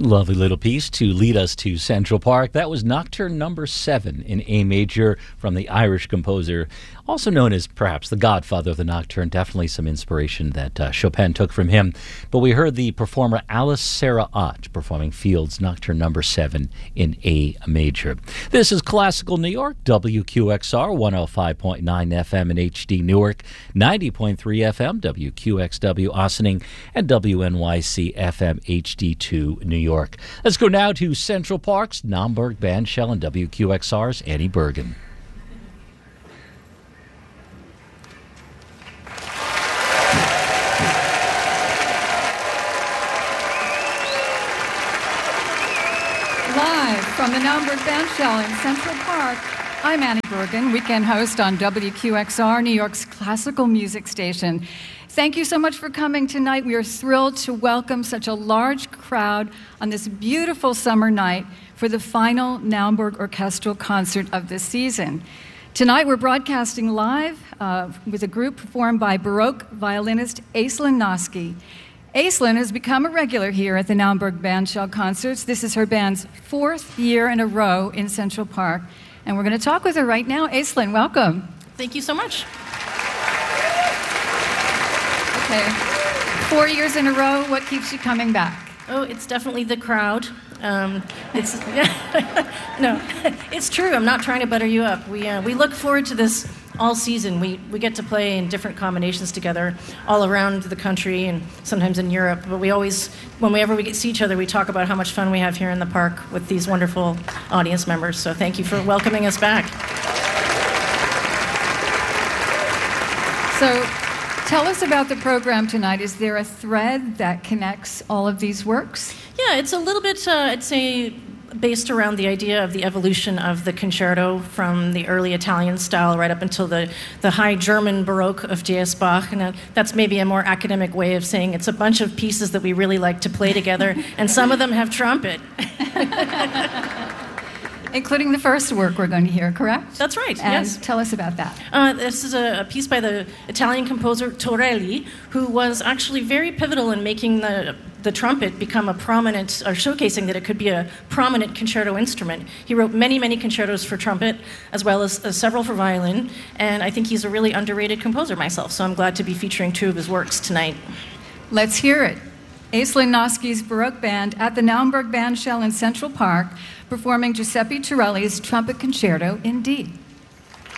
Lovely little piece to lead us to Central Park. That was Nocturne number 7 in A major from the Irish composer, also known as perhaps the godfather of the Nocturne. Definitely some inspiration that Chopin took from him. But we heard the performer Alice Sarah Ott performing Field's Nocturne number 7 in A major. This is Classical New York, WQXR 105.9 FM in HD Newark, 90.3 FM, WQXW Ossining, and WNYC FM HD2 New York. Let's go now to Central Park's Naumburg Bandshell and WQXR's Annie Bergen. Live from the Naumburg Bandshell in Central Park, I'm Annie Bergen, weekend host on WQXR, New York's classical music station. Thank you so much for coming tonight. We are thrilled to welcome such a large crowd on this beautiful summer night for the final Naumburg Orchestral Concert of the season. Tonight we're broadcasting live with a group performed by Baroque violinist Aislinn Noske. Aislinn has become a regular here at the Naumburg Bandshell concerts. This is her band's 4th year in a row in Central Park. And we're going to talk with her right now. Aislinn, welcome. Thank you so much. Okay. 4 years in a row, what keeps you coming back? Oh, it's definitely the crowd. No, it's true. I'm not trying to butter you up. We look forward to this all season. We get to play in different combinations together all around the country and sometimes in Europe. But we always, whenever we see each other, we talk about how much fun we have here in the park with these wonderful audience members. So thank you for welcoming us back. So tell us about the program tonight. Is there a thread that connects all of these works? Yeah, it's a little bit, I'd say, based around the idea of the evolution of the concerto from the early Italian style right up until the high German Baroque of J.S. Bach. And that's maybe a more academic way of saying it's a bunch of pieces that we really like to play together, and some of them have trumpet. Including the first work we're going to hear, correct? That's right, and yes. Tell us about that. This is a piece by the Italian composer Torelli, who was actually very pivotal in making the trumpet become a prominent, or showcasing that it could be a prominent concerto instrument. He wrote many, many concertos for trumpet, as well as several for violin, and I think he's a really underrated composer myself, so I'm glad to be featuring 2 of his works tonight. Let's hear it. Aislinn Noske's Baroque Band at the Naumburg Bandshell in Central Park, performing Giuseppe Torelli's Trumpet Concerto in D.